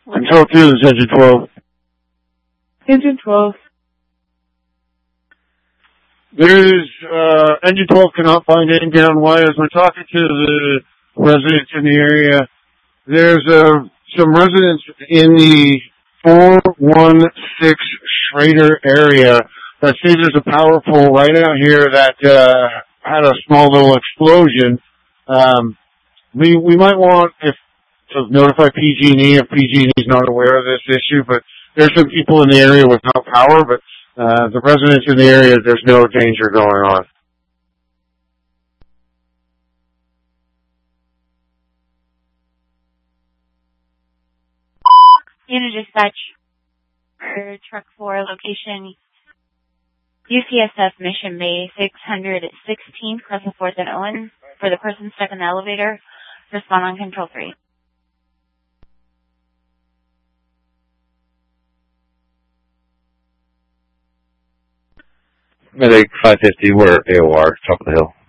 Control 2, this is Engine 12. Engine 12. There's, Engine 12 cannot find any down wires. We're talking to the residents in the area. There's, some residents in the 416 Schrader area that say there's a power pole right out here that, had a small little explosion. We might want to notify PG&E if PG&E is not aware of this issue, but there's some people in the area without power, but the residents in the area, there's no danger going on. Unit dispatch for truck 4 location UCSF Mission Bay 616 crossing 4th and Owen. For the person stuck in the elevator, respond on Control 3. Medic 550, we're AOR, top of the hill.